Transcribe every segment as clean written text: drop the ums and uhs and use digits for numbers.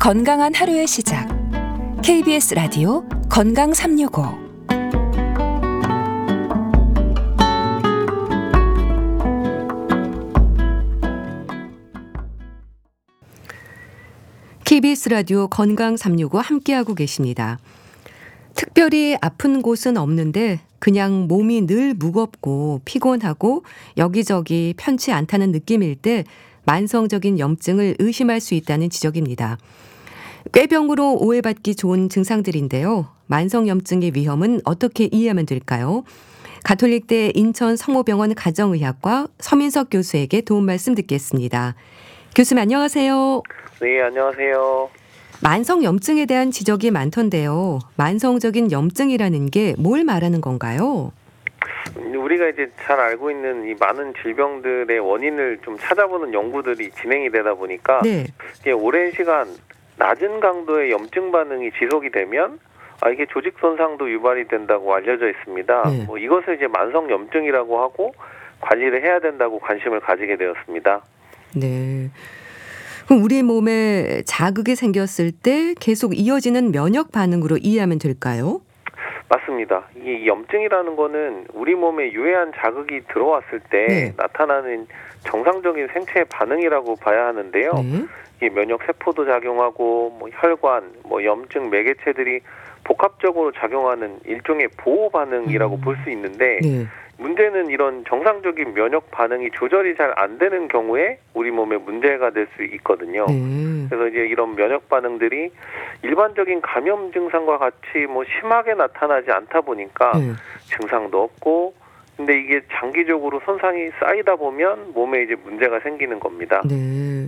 건강한 하루의 시작. KBS 라디오 건강 365. KBS 라디오 건강 365 함께하고 계십니다. 특별히 아픈 곳은 없는데 그냥 몸이 늘 무겁고 피곤하고 여기저기 편치 않다는 느낌일 때 만성적인 염증을 의심할 수 있다는 지적입니다. 꾀병으로 오해받기 좋은 증상들인데요. 만성염증의 위험은 어떻게 이해하면 될까요? 가톨릭대 인천성모병원 가정의학과 서민석 교수에게 도움 말씀 듣겠습니다. 교수님 안녕하세요. 네, 안녕하세요. 만성염증에 대한 지적이 많던데요. 만성적인 염증이라는 게 뭘 말하는 건가요? 우리가 이제 잘 알고 있는 이 많은 질병들의 원인을 좀 찾아보는 연구들이 진행이 되다 보니까 네. 이게 오랜 시간 낮은 강도의 염증 반응이 지속이 되면 이게 조직 손상도 유발이 된다고 알려져 있습니다. 네. 이것을 이제 만성염증이라고 하고 관리를 해야 된다고 관심을 가지게 되었습니다. 네. 그럼 우리 몸에 자극이 생겼을 때 계속 이어지는 면역 반응으로 이해하면 될까요? 맞습니다. 이 염증이라는 거는 우리 몸에 유해한 자극이 들어왔을 때 네. 나타나는 정상적인 생체 반응이라고 봐야 하는데요. 네. 이 면역 세포도 작용하고 혈관, 염증 매개체들이 복합적으로 작용하는 일종의 보호 반응이라고 볼 수 있는데 네. 문제는 이런 정상적인 면역 반응이 조절이 잘 안 되는 경우에 우리 몸에 문제가 될 수 있거든요. 네. 그래서 이제 이런 면역 반응들이 일반적인 감염 증상과 같이 심하게 나타나지 않다 보니까 네. 증상도 없고, 근데 이게 장기적으로 손상이 쌓이다 보면 몸에 이제 문제가 생기는 겁니다. 네.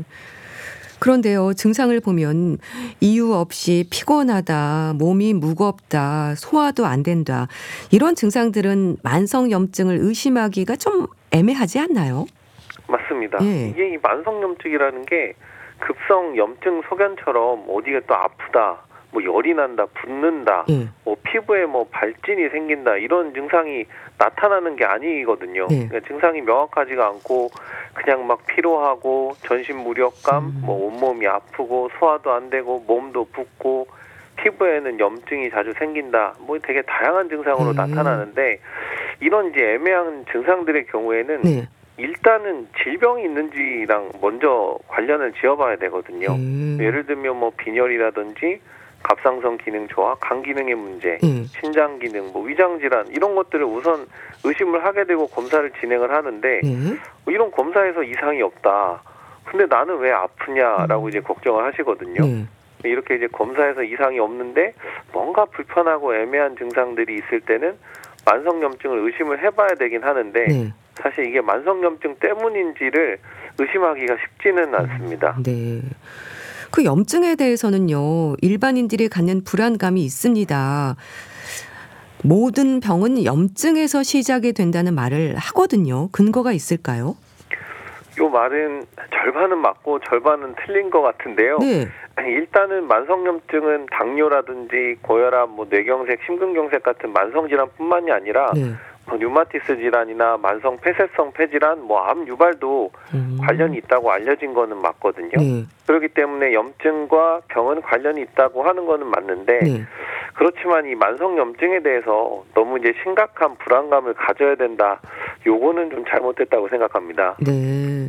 그런데요, 증상을 보면 이유 없이 피곤하다, 몸이 무겁다, 소화도 안 된다. 이런 증상들은 만성염증을 의심하기가 좀 애매하지 않나요? 맞습니다. 예. 이게 이 만성염증이라는 게 급성 염증 소견처럼 어디가 또 아프다, 열이 난다, 붓는다, 예. 피부에 발진이 생긴다 이런 증상이 나타나는 게 아니거든요. 네. 그러니까 증상이 명확하지가 않고 그냥 피로하고 전신 무력감, 온몸이 아프고 소화도 안 되고 몸도 붓고 피부에는 염증이 자주 생긴다. 되게 다양한 증상으로 나타나는데 이런 이제 애매한 증상들의 경우에는 네. 일단은 질병이 있는지랑 먼저 관련을 지어봐야 되거든요. 예를 들면 빈혈이라든지 갑상선 기능 저하, 간 기능의 문제, 신장 기능, 위장 질환 이런 것들을 우선 의심을 하게 되고 검사를 진행을 하는데 이런 검사에서 이상이 없다. 근데 나는 왜 아프냐라고 이제 걱정을 하시거든요. 이렇게 이제 검사에서 이상이 없는데 뭔가 불편하고 애매한 증상들이 있을 때는 만성염증을 의심을 해봐야 되긴 하는데 사실 이게 만성염증 때문인지를 의심하기가 쉽지는 않습니다. 네. 그 염증에 대해서는요, 일반인들이 갖는 불안감이 있습니다. 모든 병은 염증에서 시작이 된다는 말을 하거든요. 근거가 있을까요? 이 말은 절반은 맞고 절반은 틀린 것 같은데요. 네. 일단은 만성염증은 당뇨라든지 고혈압, 뇌경색, 심근경색 같은 만성질환뿐만이 아니라 류마티스 질환이나 만성 폐쇄성 폐질환, 암 유발도 관련이 있다고 알려진 거는 맞거든요. 그렇기 때문에 염증과 병은 관련이 있다고 하는 거는 맞는데 그렇지만 이 만성염증에 대해서 너무 이제 심각한 불안감을 가져야 된다. 요거는 좀 잘못됐다고 생각합니다. 네.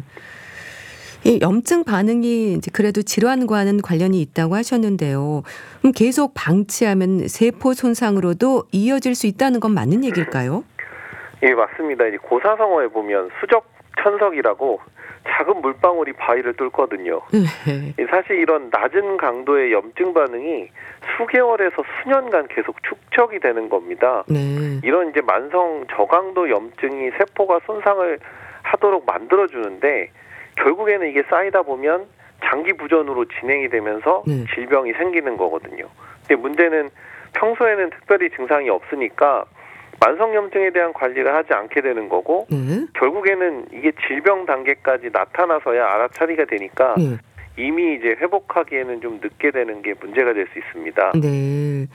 이 염증 반응이 이제 그래도 질환과는 관련이 있다고 하셨는데요. 그럼 계속 방치하면 세포 손상으로도 이어질 수 있다는 건 맞는 얘기일까요? 예, 맞습니다. 이제 고사성어에 보면 수적 천석이라고 작은 물방울이 바위를 뚫거든요. 사실 이런 낮은 강도의 염증 반응이 수개월에서 수년간 계속 축적이 되는 겁니다. 이런 이제 만성 저강도 염증이 세포가 손상을 하도록 만들어주는데 결국에는 이게 쌓이다 보면 장기 부전으로 진행이 되면서 질병이 생기는 거거든요. 근데 문제는 평소에는 특별히 증상이 없으니까 만성염증에 대한 관리를 하지 않게 되는 거고 결국에는 이게 질병 단계까지 나타나서야 알아차리게 되니까 이미 이제 회복하기에는 좀 늦게 되는 게 문제가 될 수 있습니다. 네.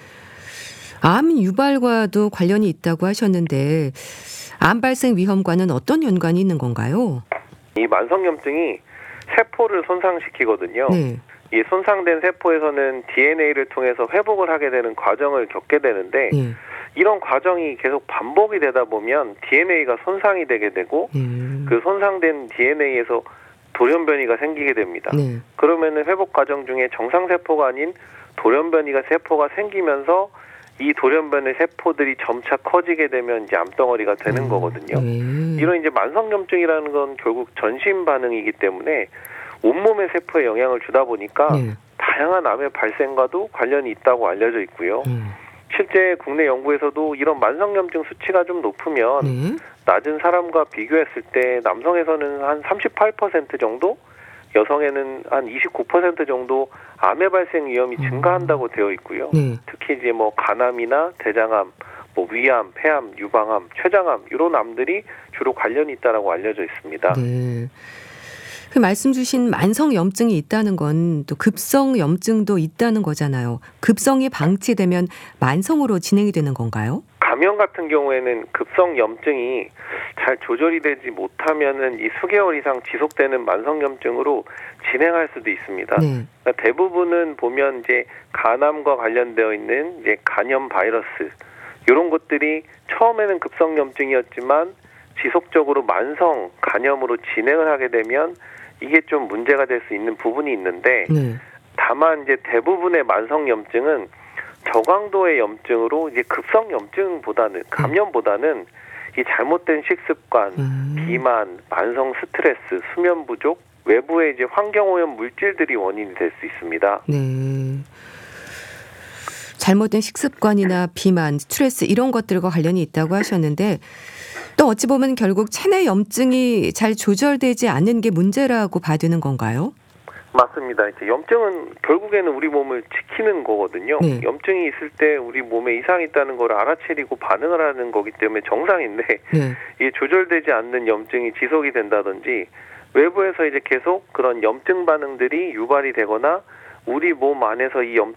암 유발과도 관련이 있다고 하셨는데 암 발생 위험과는 어떤 연관이 있는 건가요? 이 만성염증이 세포를 손상시키거든요. 이 손상된 세포에서는 DNA를 통해서 회복을 하게 되는 과정을 겪게 되는데 예. 이런 과정이 계속 반복이 되다 보면 DNA가 손상이 되게 되고 그 손상된 DNA에서 돌연변이가 생기게 됩니다. 네. 그러면은 회복 과정 중에 정상 세포가 아닌 돌연변이가 세포가 생기면서 이 돌연변의 세포들이 점차 커지게 되면 이제 암덩어리가 되는 거거든요. 이런 이제 만성염증이라는 건 결국 전신 반응이기 때문에 온몸의 세포에 영향을 주다 보니까 다양한 암의 발생과도 관련이 있다고 알려져 있고요. 실제 국내 연구에서도 이런 만성염증 수치가 좀 높으면 낮은 사람과 비교했을 때 남성에서는 한 38% 정도, 여성에는 한 29% 정도 암의 발생 위험이 증가한다고 되어 있고요. 특히 이제 뭐 간암이나 대장암, 뭐 위암, 폐암, 유방암, 췌장암 이런 암들이 주로 관련이 있다라고 알려져 있습니다. 네. 그 말씀 주신 만성 염증이 있다는 건 또 급성 염증도 있다는 거잖아요. 급성이 방치되면 만성으로 진행이 되는 건가요? 감염 같은 경우에는 급성 염증이 잘 조절이 되지 못하면은 이 수개월 이상 지속되는 만성 염증으로 진행할 수도 있습니다. 그러니까 대부분은 보면 이제 간암과 관련되어 있는 이제 간염 바이러스 이런 것들이 처음에는 급성 염증이었지만 지속적으로 만성 간염으로 진행을 하게 되면 이게 좀 문제가 될 수 있는 부분이 있는데 다만 이제 대부분의 만성 염증은 저강도의 염증으로 이제 급성 염증보다는 감염보다는 이 잘못된 식습관, 비만, 만성 스트레스, 수면 부족, 외부의 이제 환경 오염 물질들이 원인이 될 수 있습니다. 잘못된 식습관이나 비만, 스트레스 이런 것들과 관련이 있다고 하셨는데 또 어찌 보면 결국 체내 염증이 잘 조절되지 않는 게 문제라고 봐두는 건가요? 맞습니다. 이제 염증은 결국에는 우리 몸을 지키는 거거든요. 염증이 있을 때 우리 몸에 이상이 있다는 걸 알아채리고 반응을 하는 거기 때문에 정상인데 이게 조절되지 않는 염증이 지속이 된다든지 외부에서 이제 계속 그런 염증 반응들이 유발이 되거나 우리 몸 안에서 이